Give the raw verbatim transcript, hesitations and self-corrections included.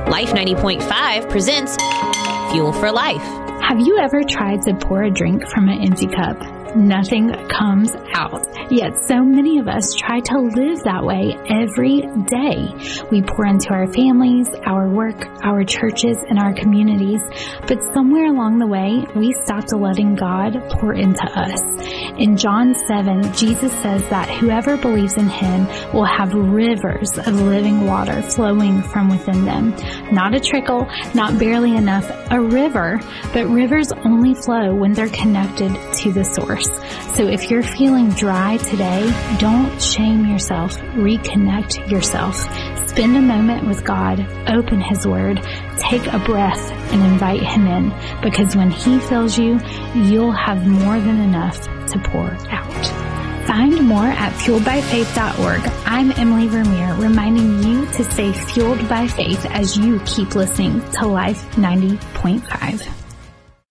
Life ninety point five presents Fuel for Life. Have you ever tried to pour a drink from an empty cup? Nothing comes out. Yet so many of us try to live that way every day. We pour into our families, our work, our churches, and our communities. But somewhere along the way, we stopped letting God pour into us. In John seven, Jesus says that whoever believes in him will have rivers of living water flowing from within them. Not a trickle, not barely enough, a river. But rivers only flow when they're connected to the source. So if you're feeling dry today, don't shame yourself. Reconnect yourself. Spend a moment with God. Open his word. Take a breath and invite him in. Because when he fills you, you'll have more than enough to pour out. Find more at fueled by faith dot org. I'm Emily Vermeer, reminding you to stay fueled by faith as you keep listening to Life ninety point five.